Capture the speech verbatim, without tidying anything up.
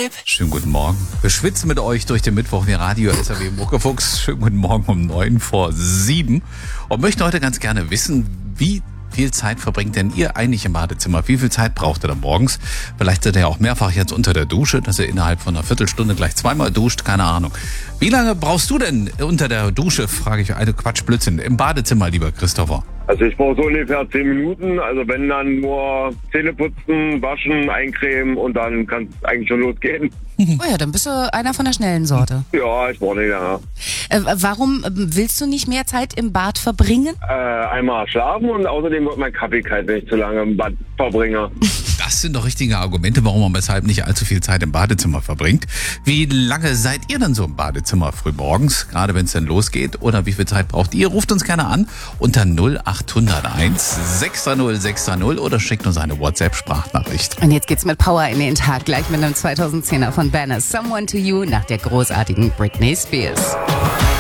Philipp. Schönen guten Morgen. Wir schwitzen mit euch durch den Mittwoch, wie Radio S R W Muckefuchs. Schönen guten Morgen um neun vor sieben. Und möchten heute ganz gerne wissen, wie viel Zeit verbringt denn ihr eigentlich im Badezimmer? Wie viel Zeit braucht ihr da morgens? Vielleicht seid ihr ja auch mehrfach jetzt unter der Dusche, dass ihr innerhalb von einer Viertelstunde gleich zweimal duscht, keine Ahnung. Wie lange brauchst du denn unter der Dusche, frage ich, eine Quatsch, Blödsinn, im Badezimmer, lieber Christopher? Also ich brauche so ungefähr zehn Minuten, also wenn dann nur Zähne putzen, waschen, eincremen und dann kann es eigentlich schon losgehen. Oh ja, dann bist du einer von der schnellen Sorte. Ja, ich brauche nicht länger. Äh, warum äh, willst du nicht mehr Zeit im Bad verbringen? Äh, einmal schlafen und außerdem wird mein Kaffee kalt, wenn ich zu lange im Bad verbringe. Das sind doch richtige Argumente, warum man deshalb nicht allzu viel Zeit im Badezimmer verbringt. Wie lange seid ihr denn so im Badezimmer früh morgens, gerade wenn es denn losgeht? Oder wie viel Zeit braucht ihr? Ruft uns gerne an unter null acht null eins sechs drei null sechs drei null oder schickt uns eine WhatsApp-Sprachnachricht. Und jetzt geht's mit Power in den Tag, gleich mit einem zweitausendzehner von Banner, Someone to You, nach der großartigen Britney Spears.